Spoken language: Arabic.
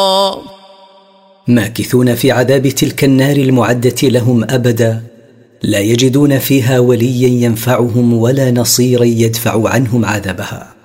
ماكثون في عذاب تلك النار المعدة لهم أبدا، لا يجدون فيها وليا ينفعهم ولا نصيرا يدفع عنهم عذابها.